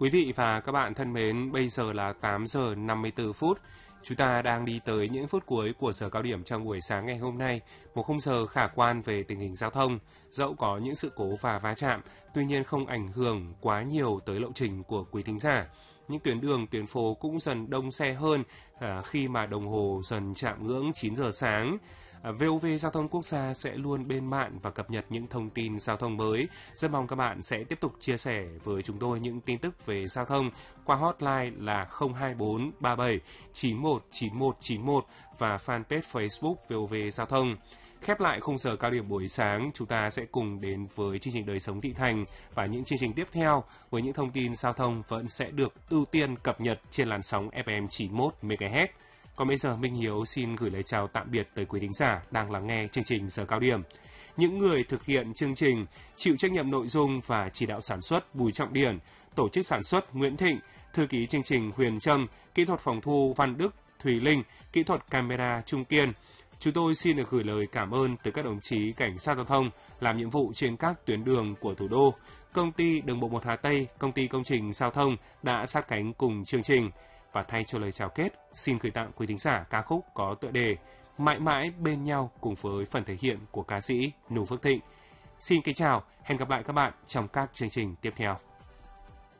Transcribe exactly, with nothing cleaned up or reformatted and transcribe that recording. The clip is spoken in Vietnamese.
Quý vị và các bạn thân mến, bây giờ là tám giờ năm mươi tư phút. Chúng ta đang đi tới những phút cuối của giờ cao điểm trong buổi sáng ngày hôm nay, một khung giờ khả quan về tình hình giao thông. Dẫu có những sự cố và va chạm, tuy nhiên không ảnh hưởng quá nhiều tới lộ trình của quý thính giả. Những tuyến đường, tuyến phố cũng dần đông xe hơn à, khi mà đồng hồ dần chạm ngưỡng chín giờ sáng. À, vê o vê Giao thông Quốc gia sẽ luôn bên bạn và cập nhật những thông tin giao thông mới. Rất mong các bạn sẽ tiếp tục chia sẻ với chúng tôi những tin tức về giao thông qua hotline là không hai bốn ba bảy chín một chín một chín một và fanpage Facebook vê o vê Giao thông. Khép lại khung giờ cao điểm buổi sáng, chúng ta sẽ cùng đến với chương trình Đời sống thị thành và những chương trình tiếp theo với những thông tin giao thông vẫn sẽ được ưu tiên cập nhật trên làn sóng ép em chín mươi mốt mê ga héc. Còn bây giờ Minh Hiếu xin gửi lời chào tạm biệt tới quý thính giả đang lắng nghe chương trình giờ cao điểm. Những người thực hiện chương trình, chịu trách nhiệm nội dung và chỉ đạo sản xuất Bùi Trọng Điển, tổ chức sản xuất Nguyễn Thịnh, thư ký chương trình Huyền Trâm, kỹ thuật phòng thu Văn Đức, Thùy Linh, kỹ thuật camera Trung Kiên. Chúng tôi xin được gửi lời cảm ơn tới các đồng chí cảnh sát giao thông làm nhiệm vụ trên các tuyến đường của thủ đô. Công ty Đường bộ một Hà Tây, công ty công trình giao thông đã sát cánh cùng chương trình. Và thay cho lời chào kết, xin gửi tặng quý thính giả ca khúc có tựa đề Mãi mãi bên nhau cùng với phần thể hiện của ca sĩ Noo Phước Thịnh. Xin kính chào, hẹn gặp lại các bạn trong các chương trình tiếp theo.